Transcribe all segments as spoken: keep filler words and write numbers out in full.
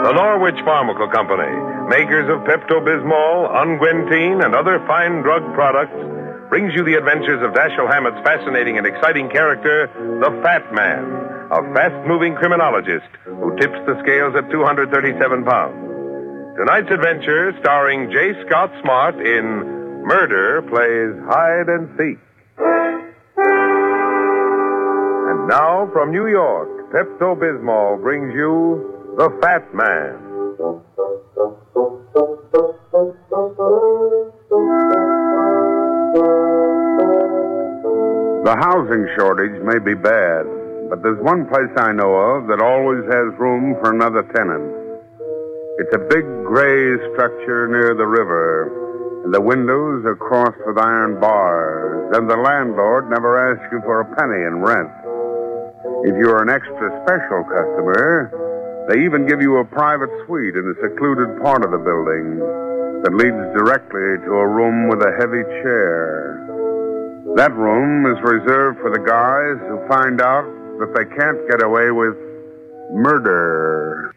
The Norwich Pharmaceutical Company, makers of Pepto-Bismol, Unguentine, and other fine drug products, brings you the adventures of Dashiell Hammett's fascinating and exciting character, the Fat Man, a fast-moving criminologist who tips the scales at two hundred thirty-seven pounds. Tonight's adventure, starring J. Scott Smart in Murder Plays Hide and Seek. And now, from New York, Pepto-Bismol brings you The Fat Man. The housing shortage may be bad, but there's one place I know of that always has room for another tenant. It's a big gray structure near the river, and the windows are crossed with iron bars, and the landlord never asks you for a penny in rent. If you're an extra special customer, they even give you a private suite in a secluded part of the building that leads directly to a room with a heavy chair. That room is reserved for the guys who find out that they can't get away with murder.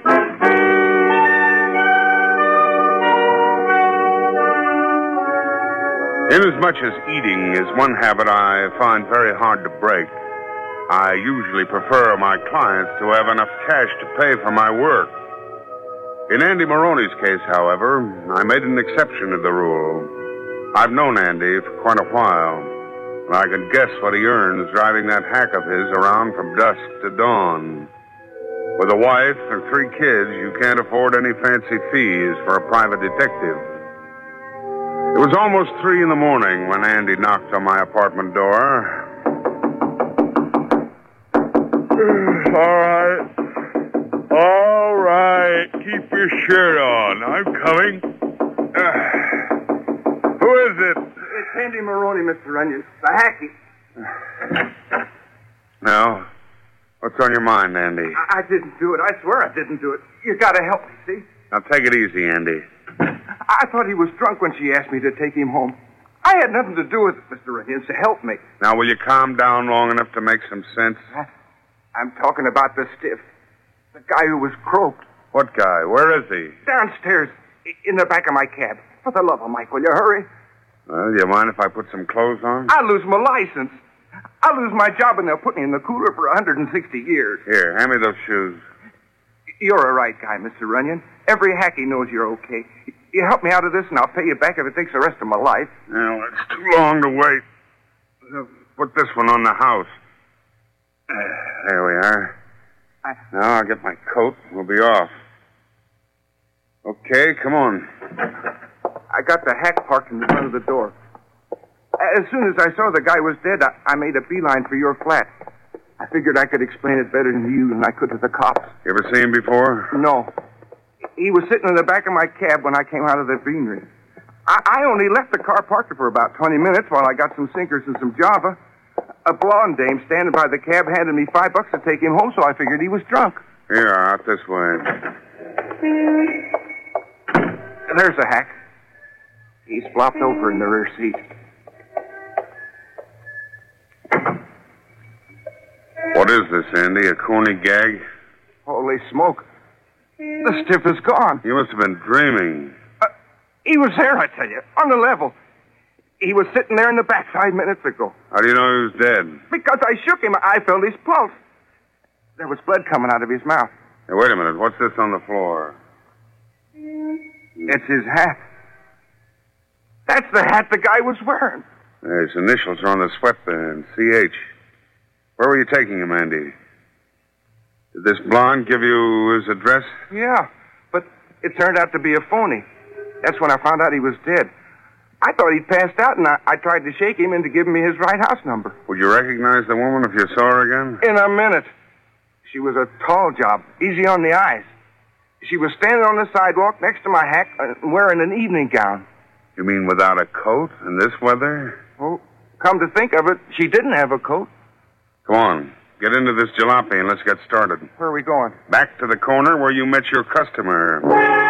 Inasmuch as eating is one habit I find very hard to break, I usually prefer my clients to have enough cash to pay for my work. In Andy Maroney's case, however, I made an exception to the rule. I've known Andy for quite a while, and I can guess what he earns driving that hack of his around from dusk to dawn. With a wife and three kids, you can't afford any fancy fees for a private detective. It was almost three in the morning when Andy knocked on my apartment door. All right. All right. Keep your shirt on. I'm coming. Uh, who is it? It's Andy Maroney, Mister Onion. The hacky. Now, what's on your mind, Andy? I, I didn't do it. I swear I didn't do it. You gotta help me, see? Now, take it easy, Andy. I thought he was drunk when she asked me to take him home. I had nothing to do with it, Mister Onion, so help me. Now, will you calm down long enough to make some sense? I'm talking about the stiff. The guy who was croaked. What guy? Where is he? Downstairs, in the back of my cab. For the love of Mike, will you hurry? Well, do you mind if I put some clothes on? I'll lose my license. I'll lose my job, and they'll put me in the cooler for one hundred sixty years. Here, hand me those shoes. You're a right guy, Mister Runyon. Every hacky knows you're okay. You help me out of this, and I'll pay you back if it takes the rest of my life. Now, it's too long to wait. Put this one on the house. Uh, there we are. I... Now I'll get my coat. We'll be off. Okay, come on. I got the hack parked in the front of the door. As soon as I saw the guy was dead, I, I made a beeline for your flat. I figured I could explain it better to you than I could to the cops. You ever seen him before? No. He was sitting in the back of my cab when I came out of the beanery. I, I only left the car parked for about twenty minutes while I got some sinkers and some Java. A blonde dame standing by the cab handed me five bucks to take him home, so I figured he was drunk. Here, out this way. And there's the hack. He's flopped over in the rear seat. What is this, Andy? A corny gag? Holy smoke. The stiff is gone. You must have been dreaming. Uh, he was there, I tell you, on the level. He was sitting there in the back five minutes ago. How do you know he was dead? Because I shook him. I felt his pulse. There was blood coming out of his mouth. Hey, wait a minute. What's this on the floor? It's his hat. That's the hat the guy was wearing. His initials are on the sweatband, C H. Where were you taking him, Andy? Did this blonde give you his address? Yeah, but it turned out to be a phony. That's when I found out he was dead. I thought he'd passed out, and I, I tried to shake him into giving me his right house number. Would you recognize the woman if you saw her again? In a minute. She was a tall job, easy on the eyes. She was standing on the sidewalk next to my hack, uh, wearing an evening gown. You mean without a coat in this weather? Well, come to think of it, she didn't have a coat. Come on, get into this jalopy and let's get started. Where are we going? Back to the corner where you met your customer.